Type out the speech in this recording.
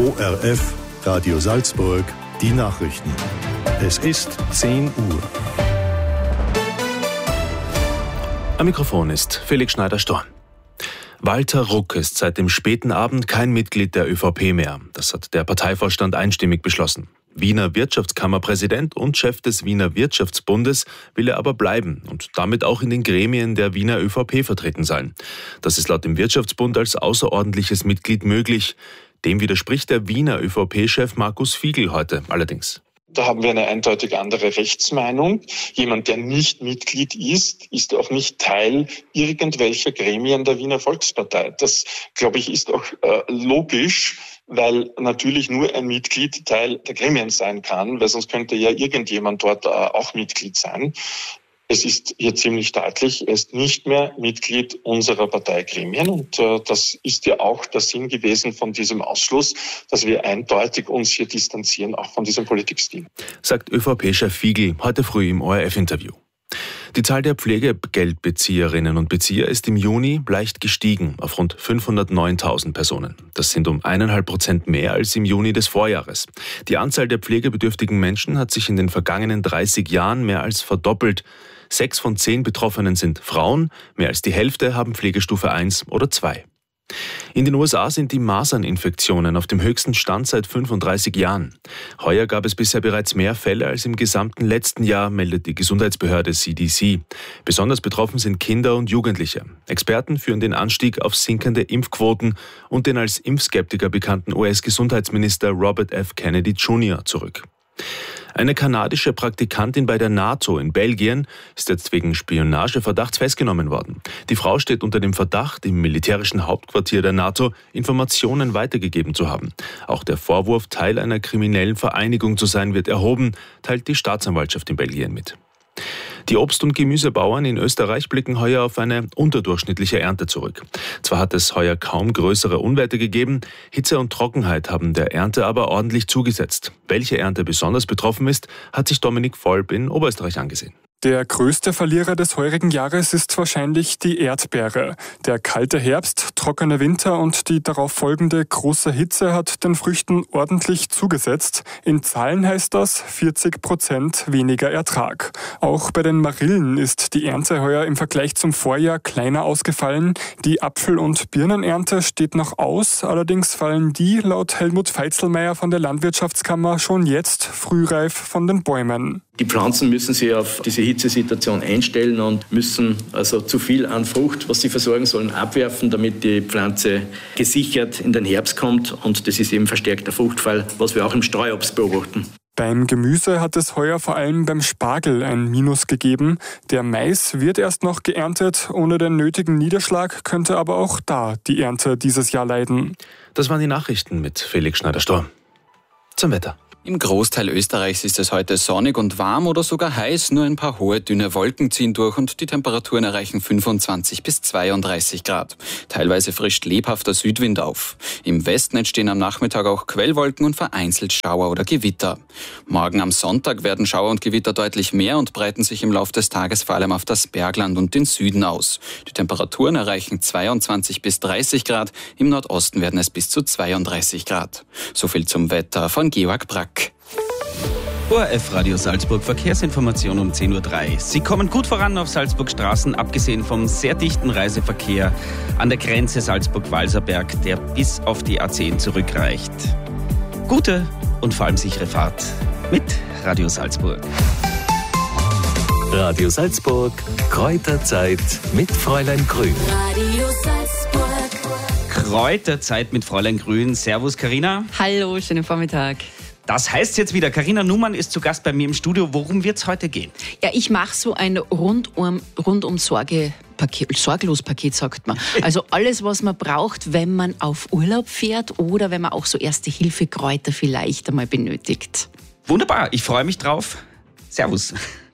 ORF, Radio Salzburg, die Nachrichten. Es ist 10 Uhr. Am Mikrofon ist Felix Schneider-Storn. Walter Ruck ist seit dem späten Abend kein Mitglied der ÖVP mehr. Das hat der Parteivorstand einstimmig beschlossen. Wiener Wirtschaftskammerpräsident und Chef des Wiener Wirtschaftsbundes will er aber bleiben und damit auch in den Gremien der Wiener ÖVP vertreten sein. Das ist laut dem Wirtschaftsbund als außerordentliches Mitglied möglich. Dem widerspricht der Wiener ÖVP-Chef Markus Fiegel heute allerdings. Da haben wir eine eindeutig andere Rechtsmeinung. Jemand, der nicht Mitglied ist auch nicht Teil irgendwelcher Gremien der Wiener Volkspartei. Das, glaube ich, ist auch logisch, weil natürlich nur ein Mitglied Teil der Gremien sein kann, weil sonst könnte ja irgendjemand dort auch Mitglied sein. Es ist hier ziemlich deutlich, er ist nicht mehr Mitglied unserer Parteigremien und das ist ja auch der Sinn gewesen von diesem Ausschluss, dass wir eindeutig uns hier distanzieren, auch von diesem Politikstil. Sagt ÖVP-Chef Fiegel heute früh im ORF-Interview. Die Zahl der Pflegegeldbezieherinnen und Bezieher ist im Juni leicht gestiegen auf rund 509.000 Personen. Das sind um 1,5% mehr als im Juni des Vorjahres. Die Anzahl der pflegebedürftigen Menschen hat sich in den vergangenen 30 Jahren mehr als verdoppelt. 6 von 10 Betroffenen sind Frauen, mehr als die Hälfte haben Pflegestufe 1 oder 2. In den USA sind die Maserninfektionen auf dem höchsten Stand seit 35 Jahren. Heuer gab es bisher bereits mehr Fälle als im gesamten letzten Jahr, meldet die Gesundheitsbehörde CDC. Besonders betroffen sind Kinder und Jugendliche. Experten führen den Anstieg auf sinkende Impfquoten und den als Impfskeptiker bekannten US-Gesundheitsminister Robert F. Kennedy Jr. zurück. Eine kanadische Praktikantin bei der NATO in Belgien ist jetzt wegen Spionageverdachts festgenommen worden. Die Frau steht unter dem Verdacht, im militärischen Hauptquartier der NATO Informationen weitergegeben zu haben. Auch der Vorwurf, Teil einer kriminellen Vereinigung zu sein, wird erhoben, teilt die Staatsanwaltschaft in Belgien mit. Die Obst- und Gemüsebauern in Österreich blicken heuer auf eine unterdurchschnittliche Ernte zurück. Zwar hat es heuer kaum größere Unwetter gegeben, Hitze und Trockenheit haben der Ernte aber ordentlich zugesetzt. Welche Ernte besonders betroffen ist, hat sich Dominik Volb in Oberösterreich angesehen. Der größte Verlierer des heurigen Jahres ist wahrscheinlich die Erdbeere. Der kalte Herbst, trockene Winter und die darauf folgende große Hitze hat den Früchten ordentlich zugesetzt. In Zahlen heißt das 40% weniger Ertrag. Auch bei den Marillen ist die Ernte heuer im Vergleich zum Vorjahr kleiner ausgefallen. Die Apfel- und Birnenernte steht noch aus. Allerdings fallen die laut Helmut Feitzelmeier von der Landwirtschaftskammer schon jetzt frühreif von den Bäumen. Die Pflanzen müssen sich auf diese Hitzesituation einstellen und müssen also zu viel an Frucht, was sie versorgen sollen, abwerfen, damit die Pflanze gesichert in den Herbst kommt. Und das ist eben verstärkter Fruchtfall, was wir auch im Streuobst beobachten. Beim Gemüse hat es heuer vor allem beim Spargel ein Minus gegeben. Der Mais wird erst noch geerntet. Ohne den nötigen Niederschlag könnte aber auch da die Ernte dieses Jahr leiden. Das waren die Nachrichten mit Felix Schneider-Storn. Zum Wetter. Im Großteil Österreichs ist es heute sonnig und warm oder sogar heiß. Nur ein paar hohe, dünne Wolken ziehen durch und die Temperaturen erreichen 25 bis 32 Grad. Teilweise frischt lebhafter Südwind auf. Im Westen entstehen am Nachmittag auch Quellwolken und vereinzelt Schauer oder Gewitter. Morgen am Sonntag werden Schauer und Gewitter deutlich mehr und breiten sich im Laufe des Tages vor allem auf das Bergland und den Süden aus. Die Temperaturen erreichen 22 bis 30 Grad. Im Nordosten werden es bis zu 32 Grad. So viel zum Wetter von Georg Brack. ORF Radio Salzburg Verkehrsinformation um 10.03 Uhr. Sie kommen gut voran auf Salzburg Straßen, abgesehen vom sehr dichten Reiseverkehr an der Grenze Salzburg-Walserberg, der bis auf die A10 zurückreicht. Gute und vor allem sichere Fahrt mit Radio Salzburg. Radio Salzburg, Kräuterzeit mit Fräulein Grün. Radio Salzburg. Kräuterzeit mit Fräulein Grün. Servus Carina. Hallo, schönen Vormittag. Das heißt jetzt wieder, Carina Numann ist zu Gast bei mir im Studio. Worum wird es heute gehen? Ja, ich mache so ein rundum Sorglos-Paket, sagt man. Also alles, was man braucht, wenn man auf Urlaub fährt oder wenn man auch so Erste-Hilfe-Kräuter vielleicht einmal benötigt. Wunderbar, ich freue mich drauf. Servus.